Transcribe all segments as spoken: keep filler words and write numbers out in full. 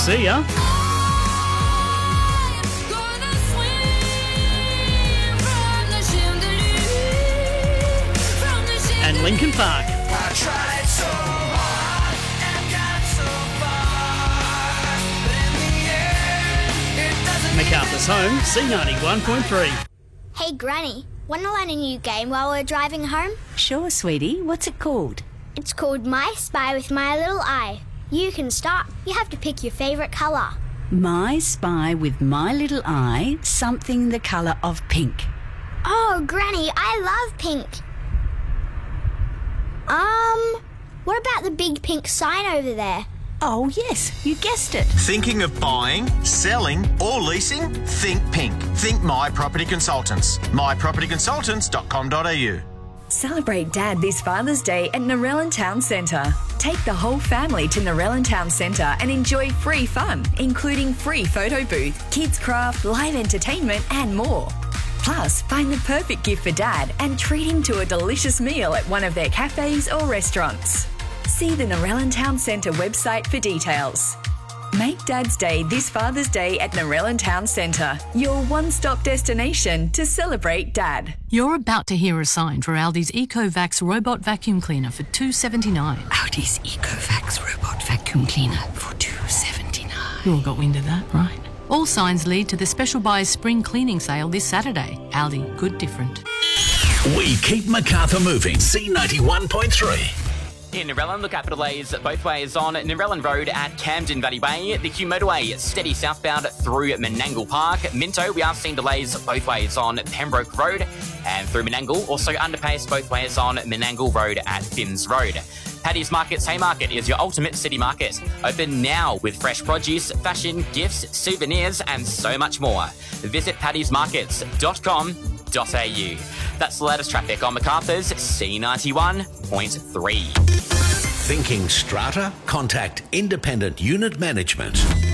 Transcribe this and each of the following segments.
See ya. And Linkin Park. I tried so hard and got so far, but in the end, it doesn't MacArthur's Home, C ninety-one point three. Hey Granny, want to learn a new game while we're driving home? Sure, sweetie. What's it called? It's called My Spy with My Little Eye. You can start. You have to pick your favourite colour. My Spy with My Little Eye, something the colour of pink. Oh, Granny, I love pink. Um, what about the big pink sign over there? Oh, yes, you guessed it. Thinking of buying, selling or leasing? Think pink. Think My Property Consultants. my property consultants dot com dot a u. Celebrate Dad this Father's Day at Narellan Town Centre. Take the whole family to Narellan Town Centre and enjoy free fun, including free photo booth, kids craft, live entertainment and more. Plus, find the perfect gift for Dad and treat him to a delicious meal at one of their cafes or restaurants. See the Narellan Town Centre website for details. Make Dad's Day this Father's Day at Narellan Town Centre, your one-stop destination to celebrate Dad. You're about to hear a sign for Aldi's EcoVax Robot Vacuum Cleaner for two dollars seventy-nine. Aldi's EcoVax Robot Vacuum Cleaner for two dollars seventy-nine. You all got wind of that, right? All signs lead to the Special Buys Spring Cleaning Sale this Saturday. Aldi, good different. We keep MacArthur moving. C ninety-one point three. In Narellan, look out for delays both ways on Narellan Road at Camden Valley Bay. The Q Motorway steady southbound through Menangle Park. Minto, we are seeing delays both ways on Pembroke Road and through Menangle. Also underpace both ways on Menangle Road at Fims Road. Paddy's Markets Haymarket is your ultimate city market. Open now with fresh produce, fashion, gifts, souvenirs and so much more. Visit paddys markets dot com dot a u. That's the latest traffic on MacArthur's C ninety-one point three. Thinking strata? Contact Independent Unit Management.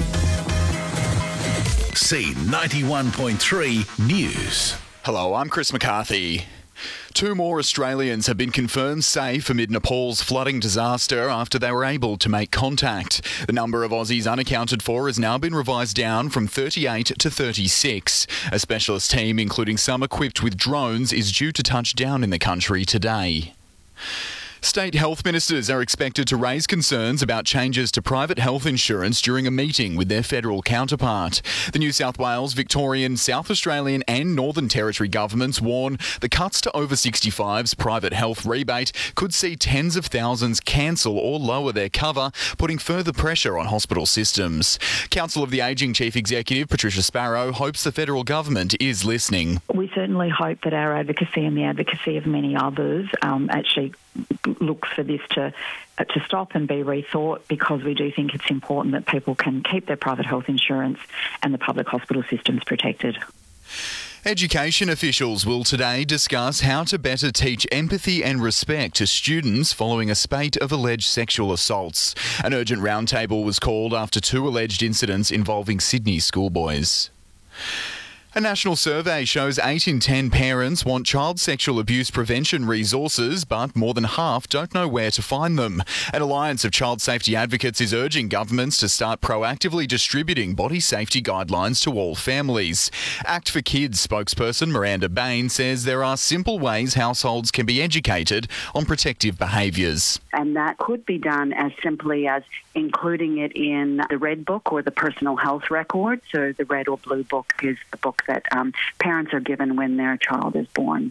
C ninety-one point three News. Hello, I'm Chris McCarthy. Two more Australians have been confirmed safe amid Nepal's flooding disaster after they were able to make contact. The number of Aussies unaccounted for has now been revised down from thirty-eight to thirty-six. A specialist team, including some equipped with drones, is due to touch down in the country today. State health ministers are expected to raise concerns about changes to private health insurance during a meeting with their federal counterpart. The New South Wales, Victorian, South Australian and Northern Territory governments warn the cuts to over sixty-five's private health rebate could see tens of thousands cancel or lower their cover, putting further pressure on hospital systems. Council of the Ageing Chief Executive Patricia Sparrow hopes the federal government is listening. We certainly hope that our advocacy and the advocacy of many others um, actually looks for this to uh, to stop and be rethought, because we do think it's important that people can keep their private health insurance and the public hospital systems protected. Education officials will today discuss how to better teach empathy and respect to students following a spate of alleged sexual assaults. An urgent roundtable was called after two alleged incidents involving Sydney schoolboys. A national survey shows eight in ten parents want child sexual abuse prevention resources, but more than half don't know where to find them. An alliance of child safety advocates is urging governments to start proactively distributing body safety guidelines to all families. Act for Kids spokesperson Miranda Bain says there are simple ways households can be educated on protective behaviours. And that could be done as simply as including it in the Red Book or the Personal Health Record. So the Red or Blue Book is the book that um, parents are given when their child is born.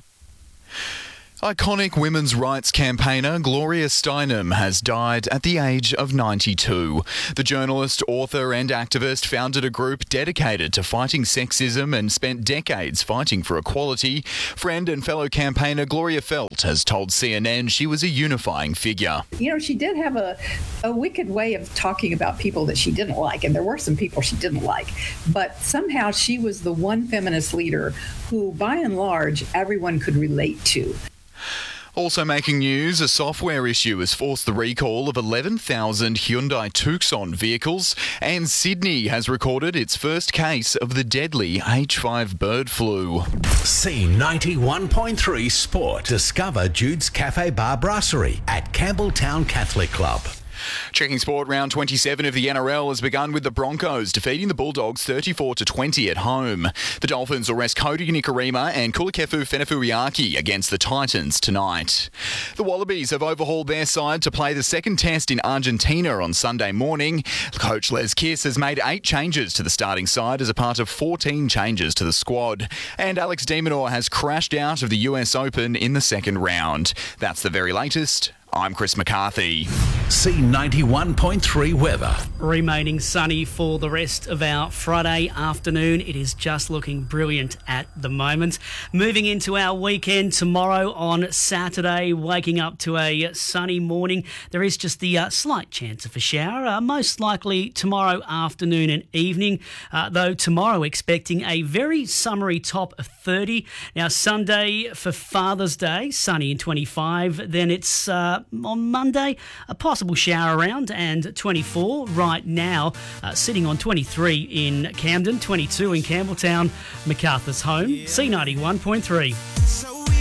Iconic women's rights campaigner Gloria Steinem has died at the age of ninety-two. The journalist, author and activist founded a group dedicated to fighting sexism and spent decades fighting for equality. Friend and fellow campaigner Gloria Felt has told C N N she was a unifying figure. You know, she did have a, a wicked way of talking about people that she didn't like, and there were some people she didn't like. But somehow she was the one feminist leader who, by and large, everyone could relate to. Also making news, a software issue has forced the recall of eleven thousand Hyundai Tucson vehicles, and Sydney has recorded its first case of the deadly H five bird flu. C ninety-one point three Sport. Discover Jude's Cafe Bar Brasserie at Campbelltown Catholic Club. Checking sport, round twenty-seven of the N R L has begun with the Broncos defeating the Bulldogs thirty-four to twenty at home. The Dolphins will rest Kodi Nikorima and Kulikefu Fenefuiaki against the Titans tonight. The Wallabies have overhauled their side to play the second test in Argentina on Sunday morning. Coach Les Kiss has made eight changes to the starting side as a part of fourteen changes to the squad. And Alex de Minaur has crashed out of the U S Open in the second round. That's the very latest. I'm Chris McCarthy. C ninety-one point three weather. Remaining sunny for the rest of our Friday afternoon. It is just looking brilliant at the moment. Moving into our weekend tomorrow on Saturday, waking up to a sunny morning. There is just the uh, slight chance of a shower, uh, most likely tomorrow afternoon and evening, uh, though tomorrow expecting a very summery top of thirty. Now Sunday for Father's Day, sunny and twenty-five. Then it's uh, on Monday, a possible shower around and twenty-four right now, uh, sitting on twenty-three in Camden, twenty-two in Campbelltown, MacArthur's home, C ninety-one point three.